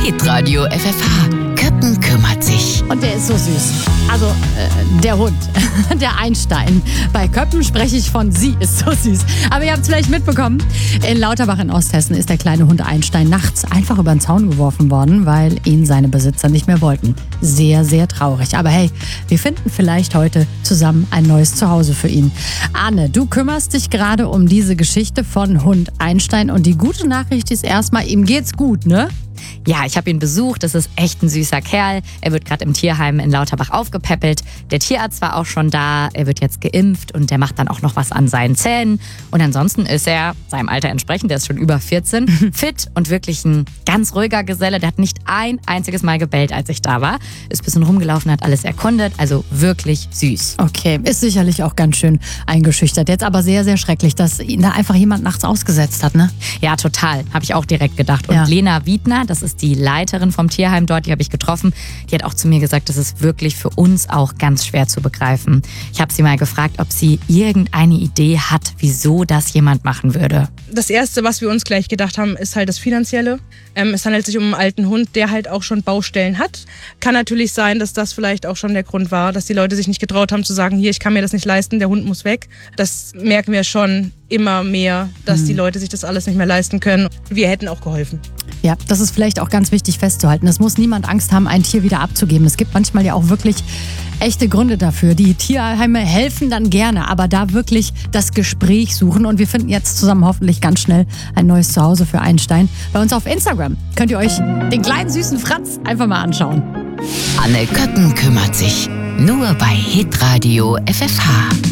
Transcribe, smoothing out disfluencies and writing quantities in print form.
Hitradio FFH. Köppen kümmert sich. Und der ist so süß. Also, der Hund, der Einstein. Bei Köppen spreche ich von sie ist so süß. Aber ihr habt es vielleicht mitbekommen, in Lauterbach in Osthessen ist der kleine Hund Einstein nachts einfach über den Zaun geworfen worden, weil ihn seine Besitzer nicht mehr wollten. Sehr, sehr traurig. Aber hey, wir finden vielleicht heute zusammen ein neues Zuhause für ihn. Anne, du kümmerst dich gerade um diese Geschichte von Hund Einstein und die gute Nachricht ist erstmal, ihm geht's gut, ne? Ja, ich habe ihn besucht. Das ist echt ein süßer Kerl. Er wird gerade im Tierheim in Lauterbach aufgepäppelt. Der Tierarzt war auch schon da. Er wird jetzt geimpft und der macht dann auch noch was an seinen Zähnen. Und ansonsten ist er seinem Alter entsprechend, der ist schon über 14, fit und wirklich ein ganz ruhiger Geselle. Der hat nicht ein einziges Mal gebellt, als ich da war. Ist ein bisschen rumgelaufen, hat alles erkundet. Also wirklich süß. Okay, ist sicherlich auch ganz schön eingeschüchtert. Jetzt aber sehr, sehr schrecklich, dass ihn da einfach jemand nachts ausgesetzt hat, ne? Ja, total. Habe ich auch direkt gedacht. Und Ja. Lena Wiedner, das ist die Leiterin vom Tierheim dort, die habe ich getroffen. Die hat auch zu mir gesagt, das ist wirklich für uns auch ganz schwer zu begreifen. Ich habe sie mal gefragt, ob sie irgendeine Idee hat, wieso das jemand machen würde. Das Erste, was wir uns gleich gedacht haben, ist halt das Finanzielle. Es handelt sich um einen alten Hund, der halt auch schon Baustellen hat. Kann natürlich sein, dass das vielleicht auch schon der Grund war, dass die Leute sich nicht getraut haben zu sagen, hier, ich kann mir das nicht leisten, der Hund muss weg. Das merken wir schon immer mehr, dass die Leute sich das alles nicht mehr leisten können. Wir hätten auch geholfen. Ja, das ist vielleicht auch ganz wichtig festzuhalten. Es muss niemand Angst haben, ein Tier wieder abzugeben. Es gibt manchmal ja auch wirklich echte Gründe dafür. Die Tierheime helfen dann gerne, aber da wirklich das Gespräch suchen. Und wir finden jetzt zusammen hoffentlich ganz schnell ein neues Zuhause für Einstein. Bei uns auf Instagram könnt ihr euch den kleinen süßen Franz einfach mal anschauen. Anne Köppen kümmert sich. Nur bei Hitradio FFH.